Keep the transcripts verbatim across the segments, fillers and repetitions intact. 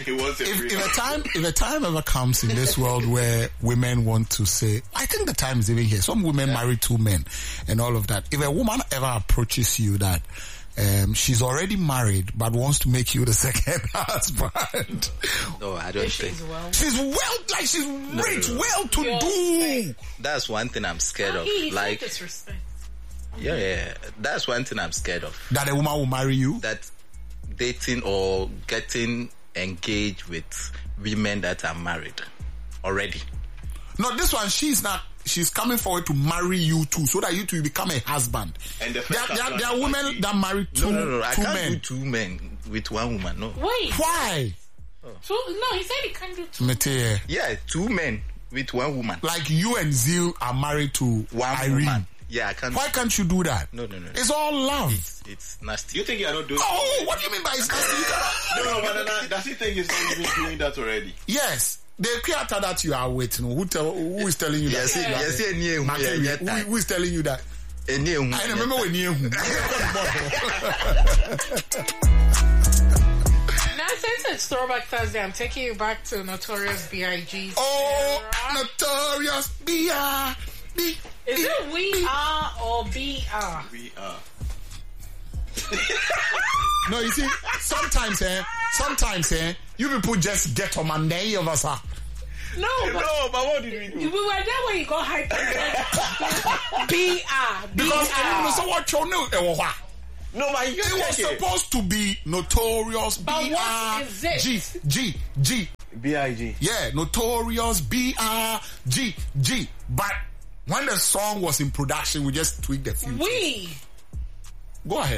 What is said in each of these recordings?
he wants a if, free if a time, if a time ever comes in this world where women want to say, I think the time is even here. Some women yeah. marry two men and all of that. If a woman ever approaches you that um, she's already married but wants to make you the second husband, no, I don't if think she's well. she's well, like she's no, rich, no, no. well to You're do. safe. That's one thing I'm scared Oh, of. he's Like, disrespect. yeah, yeah, that's one thing I'm scared of. That a woman will marry you. That dating or getting engaged with women that are married already. No, this one, she's not, she's coming forward to marry you too, so that you two become a husband. And the there, there, there are women that marry two, no, no, no, I two can't men. do two men with one woman, no. Wait. Why? Oh. So, no, he said he can't do two. Mete, yeah, two men with one woman. like you and Zeal are married to one Irene. Woman. Yeah, I can't. Why can't you do that? No, no, no. It's all love. It's, it's nasty. You think you are not doing Oh, what do you mean by it's nasty? You cannot- No, no, but no, does he think he's not even doing that already? Yes. The creator that you are with, you know, who, tell, who is telling you Yes, that? yes, yes, yes, Martin, yes, yes, who, yes. who is telling you that? Any woman. I remember when you. Now, since it's Throwback Thursday, I'm taking you back to Notorious B I G Oh, Notorious B I G Is it we are or B R? We are. No, you see, sometimes, eh, sometimes, eh, you people just get on my day of us. No, but, No, but what did we do? we were there when you got hyped. B R. Because B R. you know, so what you know, eh, what? No, but you It was check it. supposed to be Notorious But B what R is it? G G G. B I G. Yeah, Notorious B R G G. But when the song was in production, we just tweaked the few. We. Go ahead.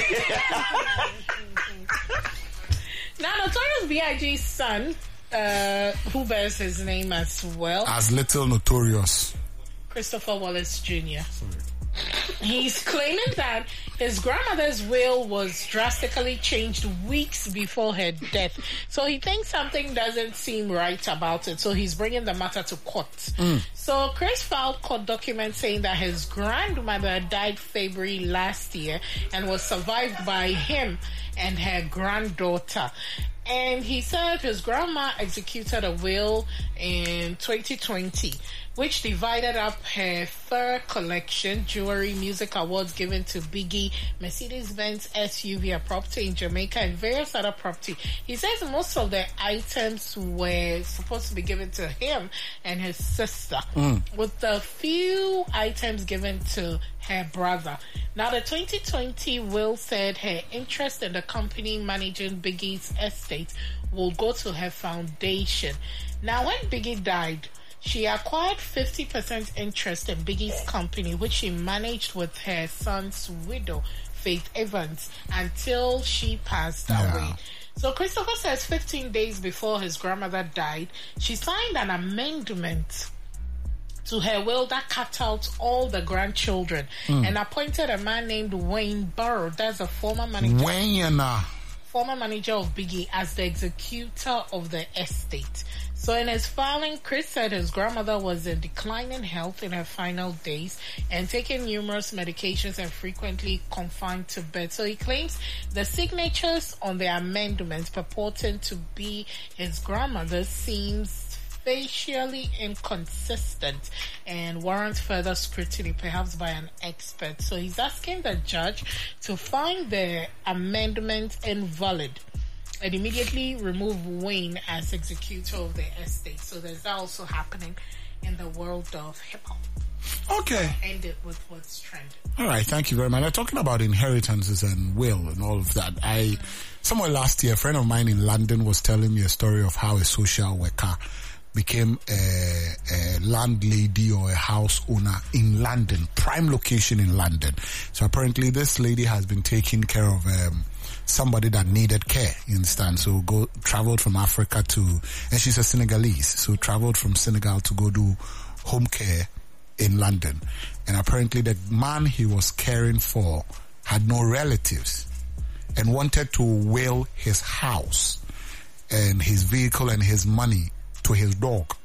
Now, Notorious B I G's son, uh, who bears his name as well, As Little Notorious. Christopher Wallace Junior He's claiming that his grandmother's will was drastically changed weeks before her death. So he thinks something doesn't seem right about it. So he's bringing the matter to court. Mm. So Chris filed court documents saying that his grandmother died February last year and was survived by him and her granddaughter. And he said his grandma executed a will in twenty twenty, which divided up her fur collection, jewelry, music awards given to Biggie, Mercedes-Benz S U V, a property in Jamaica, and various other property. He says most of the items were supposed to be given to him and his sister, mm. with a few items given to her brother. Now, the twenty twenty will said her interest in the company managing Biggie's estate will go to her foundation. Now, when Biggie died, she acquired fifty percent interest in Biggie's company, which she managed with her son's widow, Faith Evans, until she passed yeah. away. So Christopher says fifteen days before his grandmother died, she signed an amendment to her will that cut out all the grandchildren mm. and appointed a man named Wayne Burrow, that's a former manager, Wayne, uh, former manager of Biggie, as the executor of the estate. So in his filing, Chris said his grandmother was in declining health in her final days and taking numerous medications and frequently confined to bed. So he claims the signatures on the amendments purporting to be his grandmother's seems facially inconsistent and warrants further scrutiny, perhaps by an expert. So he's asking the judge to find the amendment invalid and immediately remove Wayne as executor of the estate. So there's that also happening in the world of hip-hop. Okay. End it with what's trending. All right, thank you very much. Now, talking about inheritances and will and all of that, I, somewhere last year, a friend of mine in London was telling me a story of how a social worker became a, a landlady or a house owner in London, prime location in London. So apparently this lady has been taking care of um, somebody that needed care, you understand? So go traveled from Africa to, and she's a Senegalese, so traveled from Senegal to go do home care in London. And apparently the man he was caring for had no relatives and wanted to will his house and his vehicle and his money to his dog.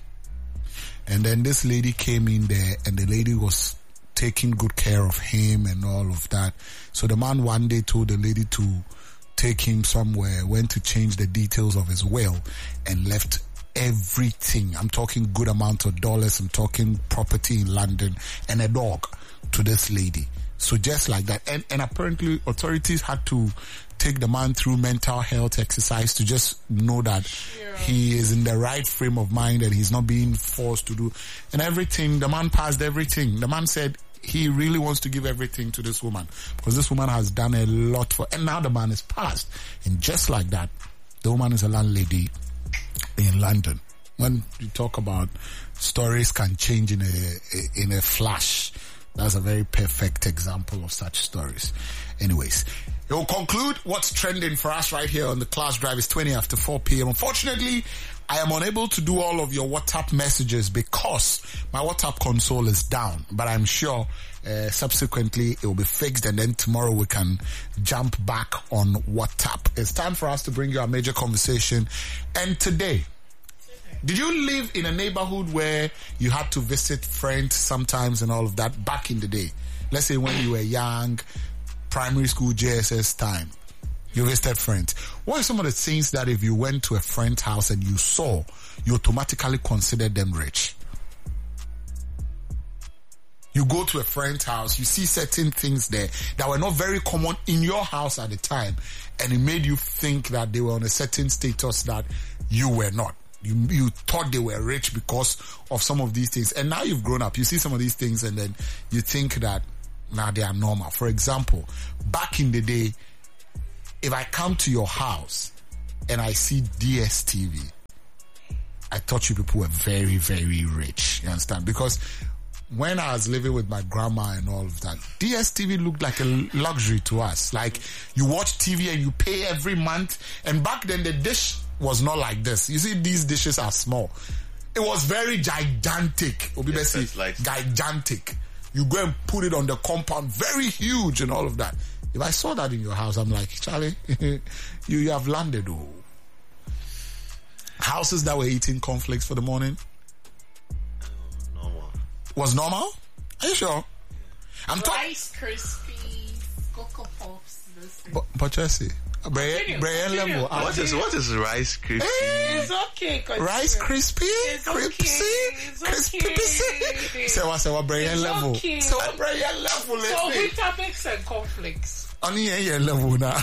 And then this lady came in there and the lady was taking good care of him and all of that. So the man one day told the lady to take him somewhere, went to change the details of his will, and left everything. I'm talking good amount of dollars. I'm talking property in London and a dog to this lady. So just like that. And, and apparently authorities had to take the man through mental health exercise to just know that yeah. he is in the right frame of mind and he's not being forced to do and everything. The man passed everything. The man said he really wants to give everything to this woman because this woman has done a lot for, and now the man is passed. And just like that, the woman is a landlady in London. When you talk about stories can change in a, in a flash, that's a very perfect example of such stories. Anyways, it will conclude what's trending for us right here on the Class Drive. It's twenty after four p.m. Unfortunately, I am unable to do all of your WhatsApp messages because my WhatsApp console is down. But I'm sure uh, subsequently it will be fixed and then tomorrow we can jump back on WhatsApp. It's time for us to bring you a major conversation. And today, did you live in a neighborhood where you had to visit friends sometimes and all of that back in the day? Let's say when you were young, primary school, J S S time, you visited friends. What are some of the things that if you went to a friend's house and you saw, you automatically considered them rich? You go to a friend's house, you see certain things there that were not very common in your house at the time, and it made you think that they were on a certain status that you were not. You, you thought they were rich because of some of these things. And now you've grown up. You see some of these things and then you think that now they are normal. For example, back in the day, if I come to your house and I see D S T V, I thought you people were very, very rich. You understand? Because when I was living with my grandma and all of that, D S T V looked like a luxury to us. Like you watch T V and you pay every month. And back then the dish was not like this. You see, these dishes are small. It was very gigantic. Yes, like gigantic. You go and put it on the compound, very huge and all of that. If I saw that in your house, I'm like, Charlie, you, you have landed. Oh. Houses that were eating cornflakes for the morning? Normal. Was normal? Are you sure? I'm talking Rice Krispies, Cocoa Puffs. But, but Jesse, Brian level. What is what is Rice Krispies? It's okay. Rice Krispie, Krispie, Krispie. Say what? Say what? Brian level. Say what? Brian level. So Vitamix and cornflakes. Only yeah level now.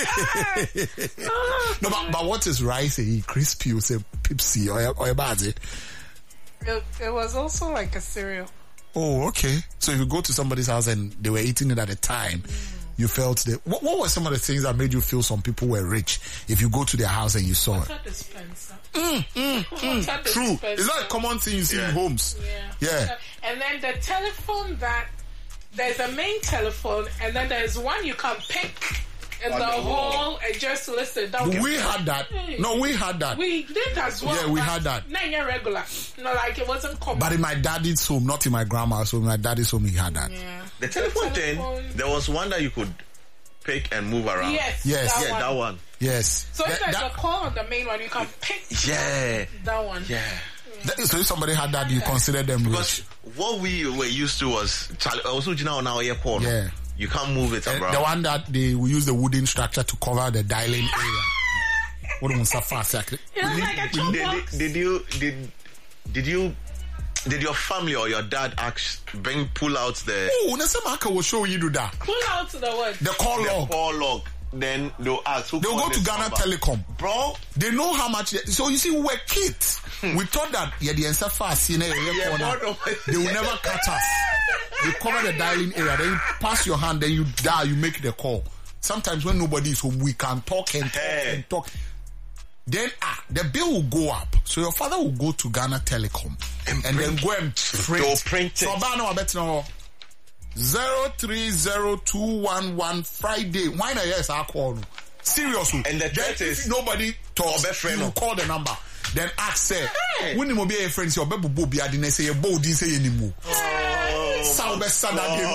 No, but, but what is rice? A crispy? You say Pepsi or or a bad? It, it was also like a cereal. Oh, okay. So if you go to somebody's house and they were eating it at a time. Mm. You felt that. What, what were some of the things that made you feel some people were rich? If you go to their house and you saw Water it. Dispenser. Mm, mm, mm. True. Dispenser. Is that a common thing you see yeah. in homes? Yeah. Yeah. And then the telephone that there's a main telephone, and then there's one you can pick in the, the hall and just listen. Don't we had that. No, we had that. We did as well. Yeah, we had that. Not regular. No, like it wasn't common. But in my daddy's home, not in my grandma's home. My daddy's home, he had that. Yeah. The telephone, the telephone thing, there was one that you could pick and move around. Yes. Yes. That yeah, one. that one. Yes. So if that, there's that, a call on the main one, you can pick yeah. that one. Yeah. That, so if somebody had that, you consider them because rich. What we were used to was also now now yeah. You can't move it around. The one that they will use the wooden structure to cover the dialing area. What do you say? Like did, did you did did you did your family or your dad actually bring pull out the? Oh, Nesemaka will show you do that. Pull out the what? The call the log. Call log. Then they'll ask. Who they'll go to Ghana number? Telecom, bro. They know how much. They, so you see, we were kids. We thought that yeah, the answer fast. You know, they will never catch us. You cover the dialing area, then you pass your hand, then you dial, you make the call. Sometimes when nobody is home, we can talk and talk hey. and talk. Then ah, the bill will go up. So your father will go to Ghana Telecom and, and then go and print. print it. So I bet now zero three zero two one one Friday. Why not? Yes, I call. Seriously. And the truth is nobody talks. You will call the number. Then ask say, hey. When you be a friend, your baby will be a dinner. Say your boy didn't say anymore. Sound better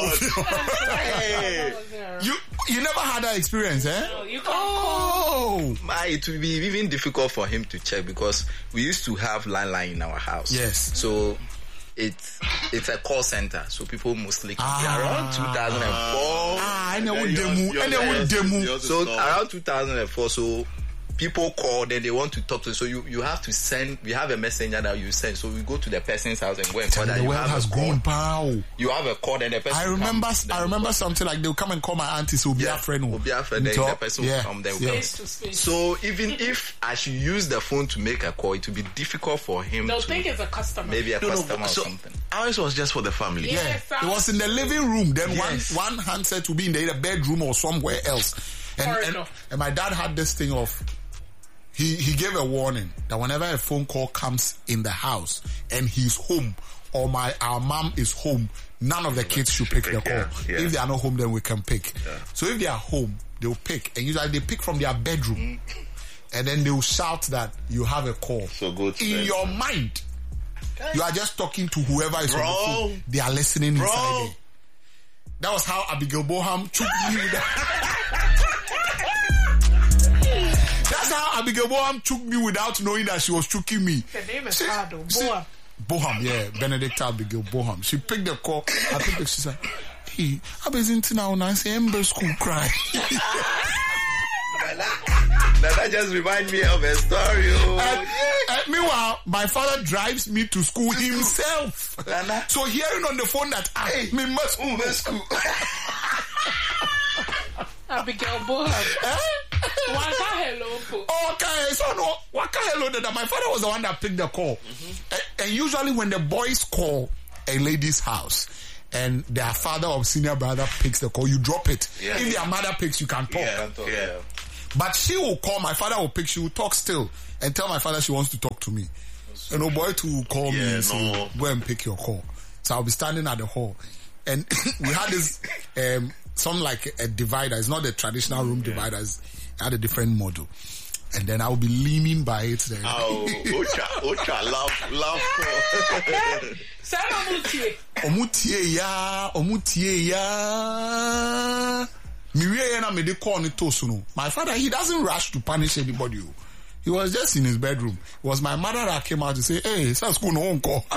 hey. You you never had that experience, eh? No, you can't oh, my, it would be even difficult for him to check because we used to have landline in our house. Yes. So it's it's a call center, so people mostly come ah, around two thousand four. Ah, Ah, and then would yours- demo, yours- and they would yours- demo. yours is So normal. around two thousand four, so people call, then they want to talk to. So you, you have to send. We have a messenger that you send. So we go to the person's house and go and call that. The You world have has a call. grown, pow. You have a call, then the person. I remember, comes, then I you remember call. something like they'll come and call my auntie, so be Yeah, a friend. will be a friend, then the person will come, then we'll yeah. Face to face. So even if I should use the phone to make a call, it will be difficult for him They'll to think it's a customer. maybe a No, no, customer so or something. ours was just for the family. Yeah. Yeah, Yes, it was in the living room. Then Yes. one one handset to be in the either bedroom or somewhere else. And, and, Corridor. and my dad had this thing of he he gave a warning that whenever a phone call comes in the house and he's home or my our mom is home, none of the kids should pick the pick, call. yeah, yeah. If they are not home, then we can pick. Yeah. So if they are home, they'll pick, and usually they pick from their bedroom, and then they'll shout that you have a call. So go to in them. your mind. You are just talking to whoever is Bro. on the phone. They are listening Bro. inside there. That was how Abigail Boham took me with That's how Abigail Boham took me without knowing that she was choking me. The name is She- hard though. she- Boa. Boham, yeah, Benedicta Abigail Boham. She picked the call. I picked it. She said, "Hey, I've been now and I say, Ember school cry." Now that just remind me of a story. Oh. And, and meanwhile, my father drives me to school himself. Nana. So hearing on the phone that I me must Oh, that's school. Abigail Boham. Waka hello. po. Okay, so no, waka hello. That my father was the one that picked the call. And, and usually when the boys call a lady's house and their father or senior brother picks the call, you drop it. Yeah. If their mother picks, you can talk. Yeah. Yeah. But she will call, my father will pick, she will talk still and tell my father she wants to talk to me. And a boy to will call me Yeah, and say, no. go and pick your call. So I'll be standing at the hall. And we had this, um, some like a divider. It's not the traditional room divider. It's, it had a different model. And then I'll be leaning by it there. Oh, Ocha, Ocha, love, love. Sana mutie. Omutie ya, omutie ya. Miwe na me de call ni tosu no. My father, he doesn't rush to punish anybody. oh. He was just in his bedroom. It was my mother that came out to say, "Hey, it's school no one call."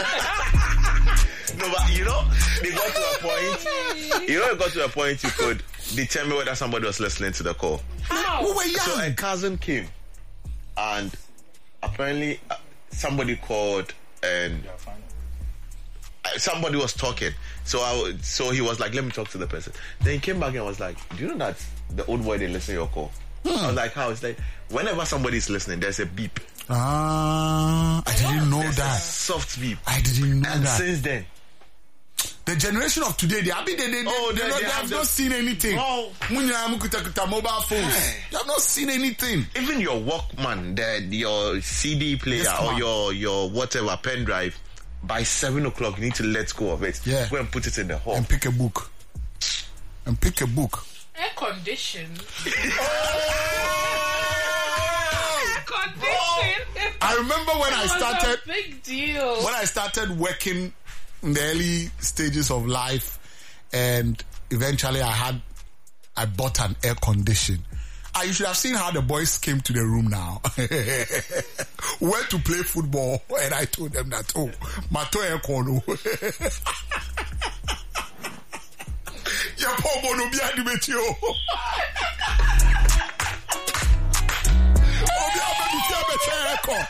No, but you know, they got to a point. You know, it got to a point you could determine whether somebody was listening to the call. How? We were young. So a cousin came, and apparently uh, somebody called and uh, somebody was talking. So I, w- so he was like, "Let me talk to the person." Then he came back and was like, "Do you know that the old boy didn't listen to your call?" I was like, "How?" It's like whenever somebody's listening, there's a beep, Ah, I didn't know there's a that. soft beep. I didn't know And that. since then, The generation of today, they, I mean, they, they, Oh, they, they- they, they they have have the- not seen anything. Oh. Munya mukuta kuta mobile phones. They have not seen anything. even your Walkman, the your C D player Yes, or man. your your whatever pen drive, by seven o'clock you need to let go of it. Yeah. Go and put it in the hall. And pick a book. And pick a book. Air condition. Air I condition. remember when I It was started a big deal. when I started working in the early stages of life, and eventually I had I bought an air condition. Ah, you should have seen how the boys came to the room now. Went to play football, and I told them that, oh, my toy air con. Yeah, poor boy, no be adi bet you. Oh, be adi bet you, bet you air con.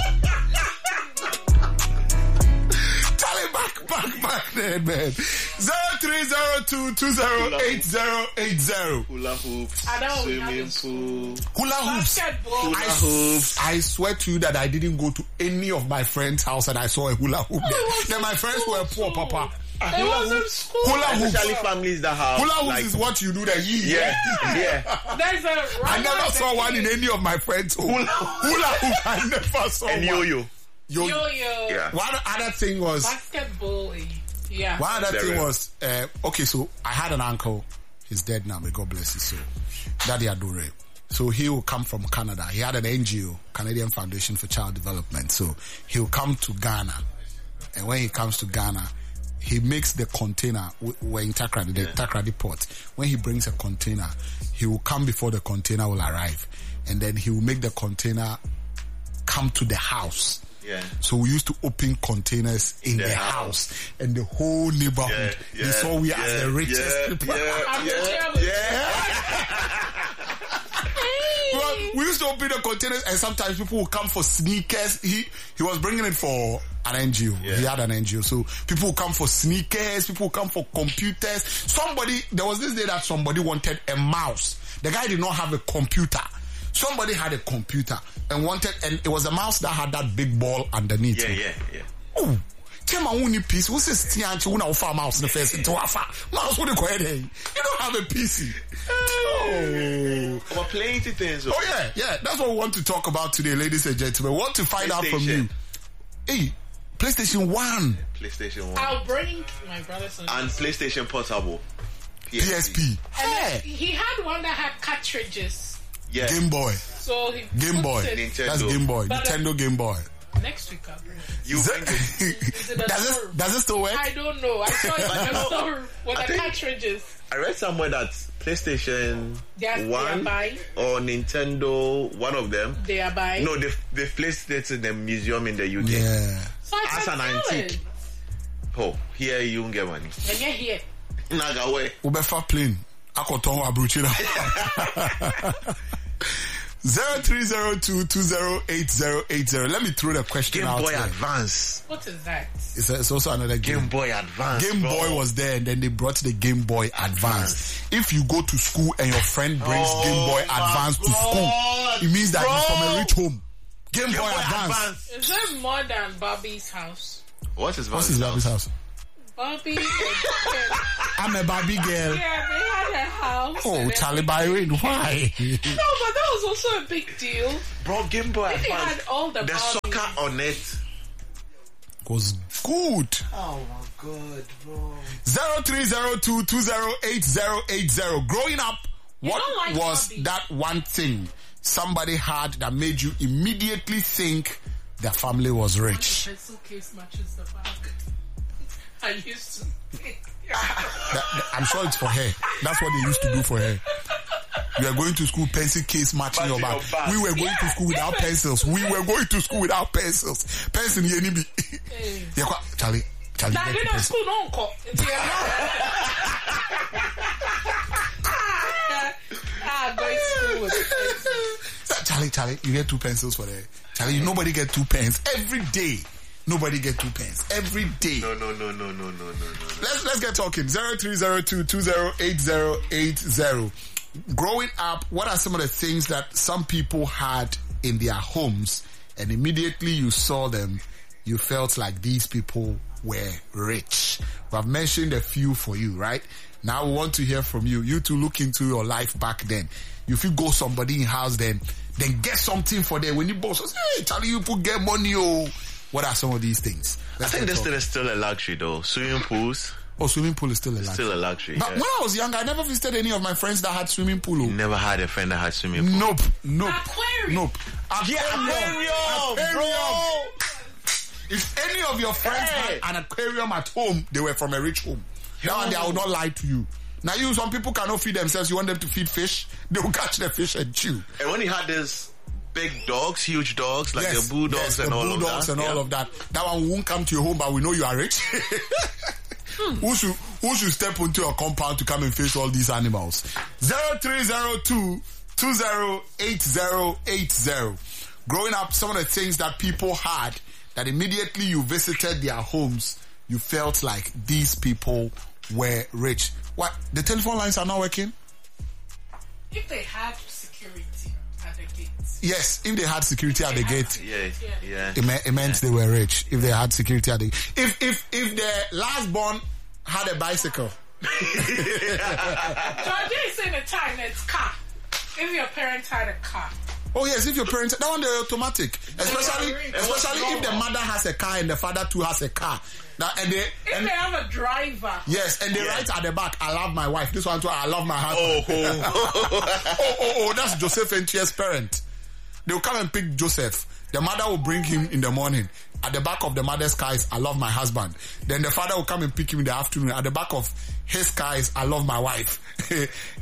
Tell it back, back, back then, man. Zero three zero two two zero eight zero eight zero. Hula hoops, I know, we have swimming it. pool. Hula hoops. Basketball. I, s- I swear to you that I didn't go to any of my friends' house and I saw a hula hoop there. was Then my in friends school were poor, too. papa. It was in school. Hula hoops. Especially families that have Hula hoops like, is what you do that you yeah, yeah. There's a I never saw one in any of my friends' home. Hula, hula hoop, I never saw And one. yo-yo. Yo, Yo-yo. Yeah. One other thing was, Basketball. Yeah. one other There thing is. was, uh, okay, so I had an uncle. He's dead now, may God bless his soul. Daddy Adore. So he will come from Canada. He had an N G O, Canadian Foundation for Child Development. So he'll come to Ghana. And when he comes to Ghana, he makes the container, we're in Takrady, the Takrady port. When he brings a container, he will come before the container will arrive. And then he will make the container come to the house. Yeah. Yeah. So we used to open containers in the, the house. house. And the whole neighborhood, Yeah, they yeah, saw we yeah, as the richest yeah, people. Yeah, I'm yeah, jealous. yeah. Well, we used to open the containers and sometimes people would come for sneakers. He he was bringing it for an N G O. Yeah. He had an N G O. So people would come for sneakers, people would come for computers. Somebody, there was this day that somebody wanted a mouse. The guy did not have a computer. Somebody had a computer and wanted, and it was a mouse that had that big ball underneath. Yeah, it. yeah, yeah. Oh, Chema uni piece. What's this tianchi? Una ufa mouse in the first into afa mouse. What go ahead? You don't have a P C. Oh. But plenty things. Oh yeah, yeah. That's what we want to talk about today, ladies and gentlemen. We want to find out from you. Hey, PlayStation One, PlayStation One, I'll bring my brother's son. and PlayStation Portable, P S P. Hey, He had one that had cartridges. Yeah. Game Boy, So he Game put Boy. it- Nintendo. That's Game Boy, But, uh, Nintendo Game Boy. Next week I'll bring it. You Is bring it. it- it does a it does it still work? I don't know. I saw it in the store with I the think- cartridges. I read somewhere that PlayStation They are, they are One buying. or Nintendo, one of them. They are buying. No, they they placed it in the museum in the U K. Yeah. So I as said, an "Sell antique." it." Oh, here you don't get money. And you're here. Nagawe. Ubefa plane. Akoton abruchina. Zero three zero two two zero eight zero eight zero. Let me throw the question Game out Boy there. Advance. What is that? It's, a, it's also another game. Game Boy Advance. Game bro. Boy was there, and then they brought the Game Boy Advance. If you go to school and your friend brings Oh Game Boy my Advance to God, school, it means that he's from a bro. rich home. Game, Game Boy, Boy Advance. Advance. Is there more than Bobby's house? What is What's his Bobby's house? Bobby and, and I'm a Barbie girl. yeah, they had a house. Oh, and Charlie Byron, why? No, but that was also a big deal. Bro, Game Boy If they Advance. had all the the Barbies. soccer on it. Was good. Oh my god, bro. Zero three zero two two zero eight zero eight zero. Growing up, You what don't like was Barbie. that one thing somebody had that made you immediately think their family was rich? The pencil case matches the bag. I used to. That, that- I'm sure it's for her. That's what they used to do for her. You are going to school, pencil case matching your Matching bag. your bag. We were going Yeah, to school without even- pencils. We were going to school without pencils. Pencil, you need Hey. Yeah, qua- Charlie, Charlie, Nah, get they the don't pencil. school, don't call. Ah, going to school with pencils. Charlie, Charlie, you get two pencils for that. Charlie, you nobody get two pens every day. Nobody get two pens every day. No, no, no, no, no, no, no, no. Let's let's get talking. Zero three zero two two zero eight zero eight zero. Growing up, what are some of the things that some people had in their homes, and immediately you saw them, you felt like these people were rich? We have mentioned a few for you, right? Now we want to hear from you. You to look into your life back then. If you go somebody in house, then then get something for them. When you boss says, hey, Charlie, you put get money. Oh, what are some of these things? I Let's think get this talking. thing is still a luxury though. Swimming pools, Oh, swimming pool is still a luxury. still a luxury. But yeah. when I was young, I never visited any of my friends that had swimming pool. oh. Never had a friend that had swimming pool. Nope, nope, Aquarium. nope. Yeah, aquarium, bro. If any of your friends Hey. had an aquarium at home, they were from a rich home. That one, I will not lie to you. Now, you, some people cannot feed themselves. You want them to feed fish? They will catch the fish and chew. And when he had these big dogs, huge dogs, like Yes, the bulldogs yes, and the all bulldogs of that. and all yeah. of that. That one won't come to your home, but we know you are rich. Who should who should step into your compound to come and face all these animals? Zero three zero two two zero eight zero eight zero. Growing up, some of the things that people had that immediately you visited their homes, you felt like these people were rich. What? The telephone lines are not working? If they had security at the gates. Yes, if they had security at the gate. Yeah, yeah. It, meant, it meant they were rich if they had security at the if if if the last born had a bicycle. So I didn't say the time it's car. If your parents had a car. Oh yes, if your parents that one they're automatic. Especially Yeah, especially if the mother has a car and the father too has a car. Now and they If and they have a driver. yes, and they Yeah. write at the back, I love my wife. This one too, I love my husband. Oh, oh, oh, oh, that's Joseph and Tia's parent. They will come and pick Joseph. The mother will bring him in the morning. At the back of the mother's car is, I love my husband. Then the father will come and pick him in the afternoon. At the back of his car is, I love my wife.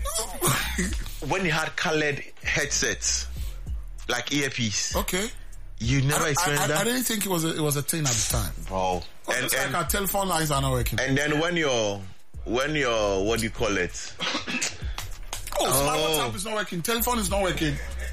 when he had colored headsets, like earpiece. Okay. You never I, experienced I, I, that? I didn't think it was a, it was a thing at the time. Bro. And, it's like our telephone lines are not working. And then when you're, when you're, what do you call it? Oh, so my Oh. WhatsApp is not working. Telephone is not working.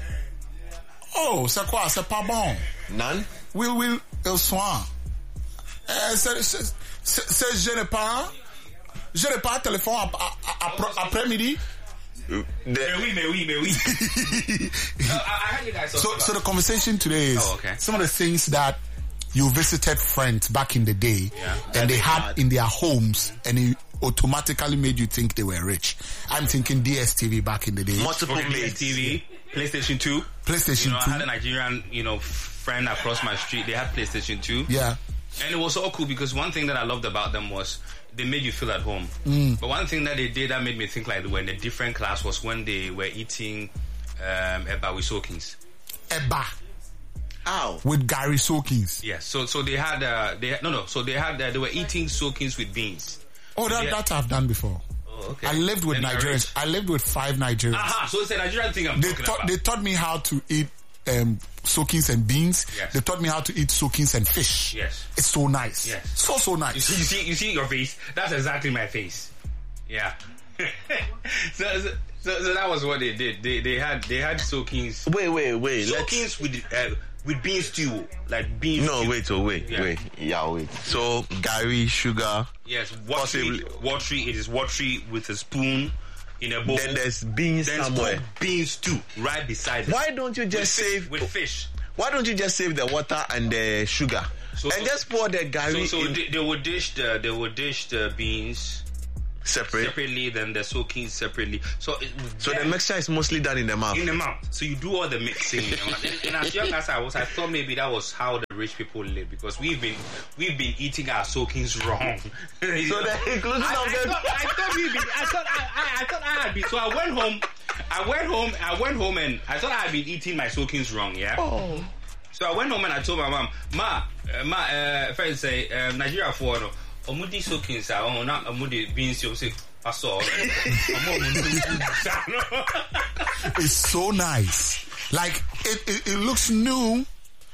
Oh, c'est quoi? C'est pas bon. None? Oui, oui, il soin. Euh, c'est, c'est, c'est, c'est- je n'ai pas, je n'ai pas téléphone ap- ap- ap- après-midi. The, Mais oui, mais oui, mais oui. No, I, I heard you guys talk So, about so the conversation today is Oh, okay. some of the things that you visited friends back in the day Yeah. and they had in their homes and it automatically made you think they were rich. I'm thinking D S T V back in the day. multiple okay, mates. T V, PlayStation two. PlayStation You know, I two. had a Nigerian, you know, friend across my street. They had PlayStation two. Yeah. And it was so cool because one thing that I loved about them was they made you feel at home. Mm. But one thing that they did that made me think like they were in a different class was when they were eating um, eba with soakings. Eba How? with Gary Soakins. Yes. So so they had uh, they had, no no. So they had uh, they were eating soakings with beans. Oh, that, Yeah. that I've done before. Oh, okay. I lived with Then you're Nigerians. rich. I lived with five Nigerians. Aha. So it's a Nigerian thing I'm They talking taught, about. they taught me how to eat um, soakings and beans. Yes. They taught me how to eat soakings and fish. Yes. It's so nice. Yes. So, so You nice. see, you see, you see your face. That's exactly my face. Yeah. so, so, so, so that was what they did. They they had they had soakings, Wait, wait, wait. Let's, soakings with uh, with bean stew, like bean. no, stew. wait, oh, wait, Yeah. wait. Yeah, wait. So, Gary, sugar. Yes, watery, Possibly. watery. It is watery with a spoon in a bowl. Then there's beans Then somewhere. bean stew right beside it. Why don't you With just fish, save? with fish? Why don't you just save the water and the sugar So- and just pour the So, Gary so in they, they would dish the they would dish the beans separate? separately, then the soakings separately. So it, So then- the mixture is mostly done in the mouth. in the mouth. So you do all the mixing in the mouth. And, and as young as I was, I thought maybe that was how the rich people live because we've been we've been eating our soakings wrong. So the inclusion I, of I the thought, I thought we've been, I thought I, I, I thought I had been. So I went home. I went home. I went home and I thought I had been eating my soakings wrong. Yeah. Oh. So I went home and I told my mom, Ma, uh, ma, uh, friends say uh, Nigeria for no, omudi soakings are on not omudi beans. You say. I saw. It's so nice. Like, it, it, it looks new,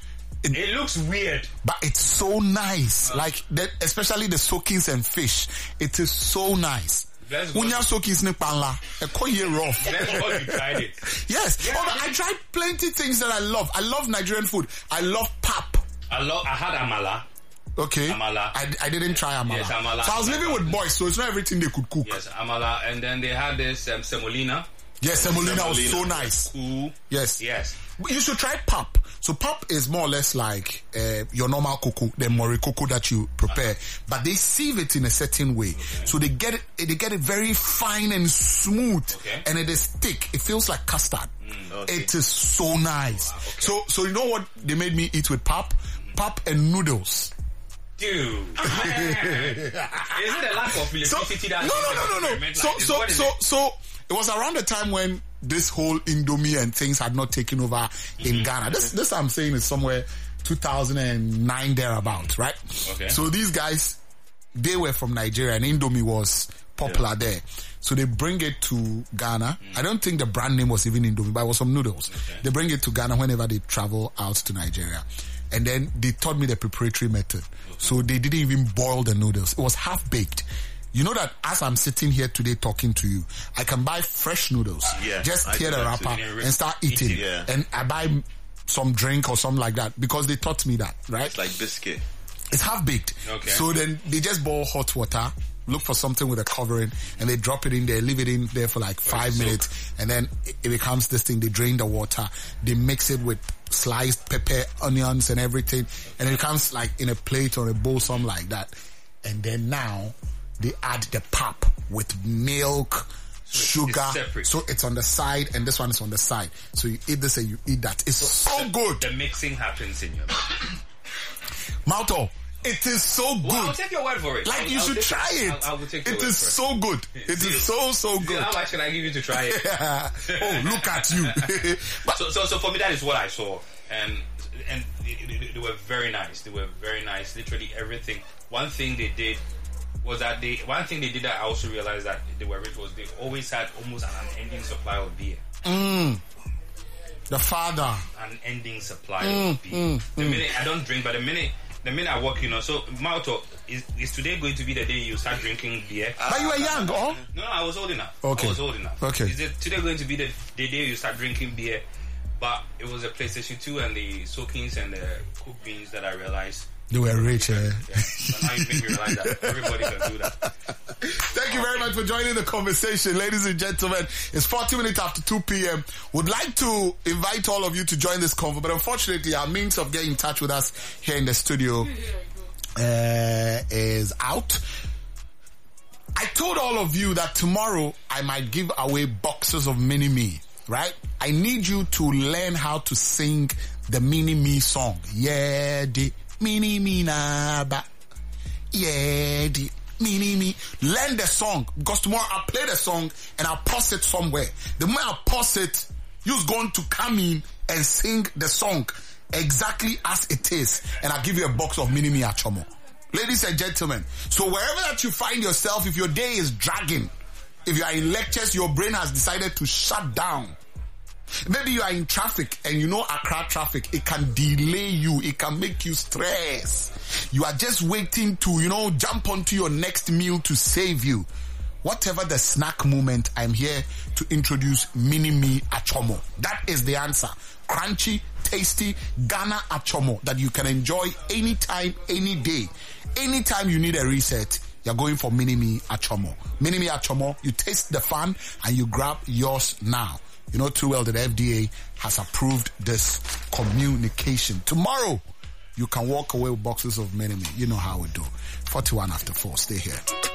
It looks weird. but it's so nice. Like, that, especially the soakings and fish. It is so nice. Let's go. Unya soakings ne panla. A koye rough. That's what you tried it. Yes. Yeah, oh, but yeah. I tried plenty things that I love. I love Nigerian food. I love pap. I love. I had amala. Okay. Amala. I, I didn't try amala. Yes, amala. So I was living with boys, so it's not everything they could cook. Yes, amala, and then they had this um, semolina. Yes, semolina was so Semolina. nice. Ooh. Yes. Yes. But you should try pap. So pap is more or less like uh, your normal cocoa, the mori cocoa that you prepare, but they sieve it in a certain way. Okay. So they get it, they get it very fine and smooth, Okay. and it is thick. It feels like custard. Mm, okay. It is so nice. Wow, okay. So, so you know what they made me eat with pap? Pap and noodles. Dude. Man. Is it a lack of So, electricity that no, no, no, no, no. Like, So, is so, what is so, it? so it was around the time when this whole Indomie and things had not taken over Mm-hmm. in Ghana. This, this I'm saying is somewhere two thousand nine thereabout, right? Okay. So these guys, they were from Nigeria and Indomie was popular Yeah. there. So they bring it to Ghana. Mm. I don't think the brand name was even Indomie, but it was some noodles. Okay. They bring it to Ghana whenever they travel out to Nigeria. And then they taught me the preparatory method. Okay. So they didn't even boil the noodles. It was half baked. You know that as I'm sitting here today talking to you, I can buy fresh noodles. Yeah, just I tear do the that too. wrapper Yeah, and start eating. eating, yeah. And I buy some drink or something like that because they taught me that, right? It's like biscuit. It's half baked. Okay. So then they just boil hot water, look for something with a covering, and they drop it in there, leave it in there for like five soak. minutes, and then it it becomes this thing. They drain the water, they mix it with sliced pepper, onions, and everything, and it becomes like in a plate or a bowl, something like that. And then now they add the pap with milk, sugar. separate. So it's on the side, and this one is on the side. So you eat this and you eat that. It's so good. The mixing happens in your mouth. Malto, it is so good. Well, I'll take your word for it. Like, I'll, you I'll should take, try it. I will take your It word is for so good. It See, is so, so See, good. how much can I give you to try it? Oh, look at you. But So, so, so for me, that is what I saw, and and they, they, they were very nice. They were very nice. Literally everything. One thing they did was that they. One thing they did that I also realized that they were rich was they always had almost an unending supply of beer. mm, The father. An ending supply mm, of beer. Mm, the mm. minute I don't drink, but the minute the minute I walk, you know. So Malto, is is today going to be the day you start drinking beer? But you were young, oh? No, no, I was old enough. Okay. I was old enough. Okay. Is it today going to be the, the day you start drinking beer? But it was the PlayStation two and the soakings and the cooked beans that I realized. They were rich, eh? Yeah. So now you make me realize that everybody can do that. Thank you very much for joining the conversation, ladies and gentlemen. It's forty minutes after two p.m. Would like to invite all of you to join this convo, but unfortunately our means of getting in touch with us here in the studio uh, is out. I told all of you that tomorrow I might give away boxes of Mini-Me, right? I need you to learn how to sing the Mini-Me song. Yeah, the Mini-Me na ba. Yeah, the Mini-Me. Learn the song, because tomorrow I'll play the song and I'll post it somewhere. The moment I post it, you're going to come in and sing the song exactly as it is, and I'll give you a box of Mini-Me Achomo. Ladies and gentlemen, so wherever that you find yourself, if your day is dragging, if you are in lectures, your brain has decided to shut down. Maybe you are in traffic and you know Accra traffic, it can delay you, it can make you stress. You are just waiting to, you know, jump onto your next meal to save you. Whatever the snack moment, I'm here to introduce Mini-Me Achomo. That is the answer. Crunchy, tasty Ghana Achomo that you can enjoy anytime, any day. Anytime you need a reset, you're going for Mini-Me Achomo. Mini-Me Achomo, you taste the fun and you grab yours now. You know too well that the F D A has approved this communication. Tomorrow, you can walk away with boxes of Mini-Me. You know how we do. forty-one after four. Stay here.